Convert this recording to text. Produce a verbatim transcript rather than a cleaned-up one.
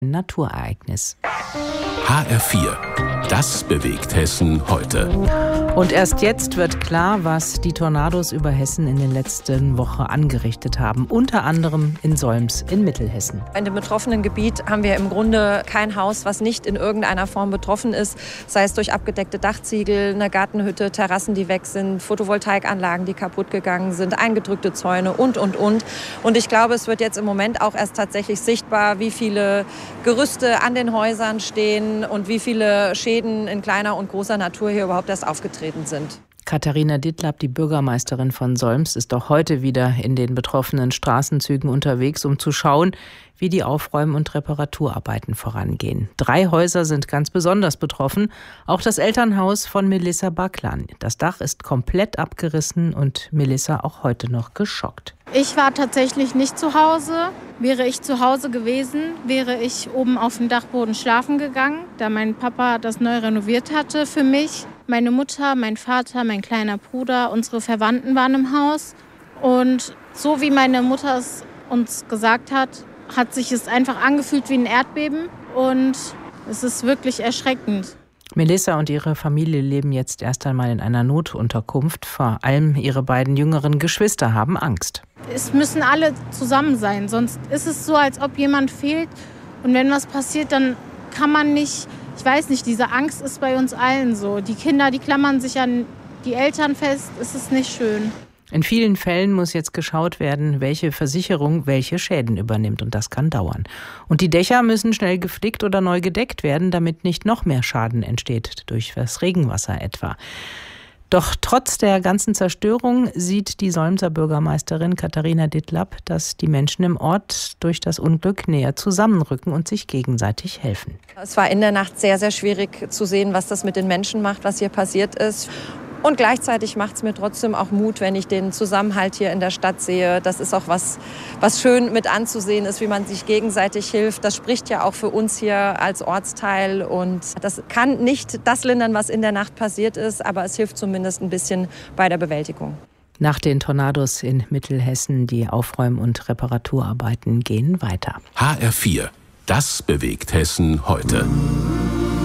Naturereignis. H R vier. Das bewegt Hessen heute. Und erst jetzt wird klar, was die Tornados über Hessen in den letzten Wochen angerichtet haben. Unter anderem in Solms in Mittelhessen. In dem betroffenen Gebiet haben wir im Grunde kein Haus, was nicht in irgendeiner Form betroffen ist. Sei es durch abgedeckte Dachziegel, eine Gartenhütte, Terrassen, die weg sind, Photovoltaikanlagen, die kaputt gegangen sind, eingedrückte Zäune und, und, und. Und ich glaube, es wird jetzt im Moment auch erst tatsächlich sichtbar, wie viele Gerüste an den Häusern stehen und wie viele Schäden in kleiner und großer Natur hier überhaupt erst aufgetreten sind. Katharina Dittlab, die Bürgermeisterin von Solms, ist auch heute wieder in den betroffenen Straßenzügen unterwegs, um zu schauen, wie die Aufräum- und Reparaturarbeiten vorangehen. Drei Häuser sind ganz besonders betroffen, auch das Elternhaus von Melissa Baklan. Das Dach ist komplett abgerissen und Melissa auch heute noch geschockt. Ich war tatsächlich nicht zu Hause. Wäre ich zu Hause gewesen, wäre ich oben auf dem Dachboden schlafen gegangen, da mein Papa das neu renoviert hatte für mich. Meine Mutter, mein Vater, mein kleiner Bruder, unsere Verwandten waren im Haus. Und so wie meine Mutter es uns gesagt hat, hat sich es einfach angefühlt wie ein Erdbeben. Und es ist wirklich erschreckend. Melissa und ihre Familie leben jetzt erst einmal in einer Notunterkunft. Vor allem ihre beiden jüngeren Geschwister haben Angst. Es müssen alle zusammen sein, sonst ist es so, als ob jemand fehlt. Und wenn was passiert, dann kann man nicht, ich weiß nicht, diese Angst ist bei uns allen so. Die Kinder, die klammern sich an die Eltern fest, es ist nicht schön. In vielen Fällen muss jetzt geschaut werden, welche Versicherung welche Schäden übernimmt, und das kann dauern. Und die Dächer müssen schnell geflickt oder neu gedeckt werden, damit nicht noch mehr Schaden entsteht, durch das Regenwasser etwa. Doch trotz der ganzen Zerstörung sieht die Solmser Bürgermeisterin Katharina Dittlab, dass die Menschen im Ort durch das Unglück näher zusammenrücken und sich gegenseitig helfen. Es war in der Nacht sehr, sehr schwierig zu sehen, was das mit den Menschen macht, was hier passiert ist. Und gleichzeitig macht es mir trotzdem auch Mut, wenn ich den Zusammenhalt hier in der Stadt sehe. Das ist auch was, was schön mit anzusehen ist, wie man sich gegenseitig hilft. Das spricht ja auch für uns hier als Ortsteil. Und das kann nicht das lindern, was in der Nacht passiert ist, aber es hilft zumindest ein bisschen bei der Bewältigung. Nach den Tornados in Mittelhessen, die Aufräum- und Reparaturarbeiten gehen weiter. H R vier. Das bewegt Hessen heute.